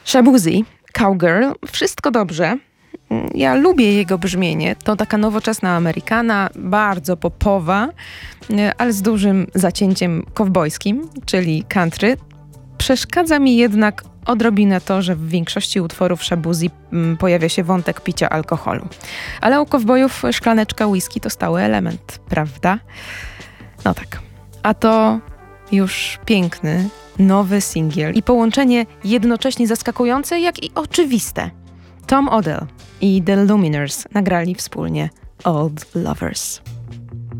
Shaboozey, Cowgirl, wszystko dobrze. Ja lubię jego brzmienie. To taka nowoczesna Amerykana, bardzo popowa, ale z dużym zacięciem kowbojskim, czyli country. Przeszkadza mi jednak odrobinę to, że w większości utworów Shaboozey pojawia się wątek picia alkoholu. Ale u kowbojów szklaneczka whisky to stały element, prawda? No tak. A to już piękny, nowy singiel i połączenie jednocześnie zaskakujące, jak i oczywiste. Tom Odell i The Lumineers nagrali wspólnie Old Lovers.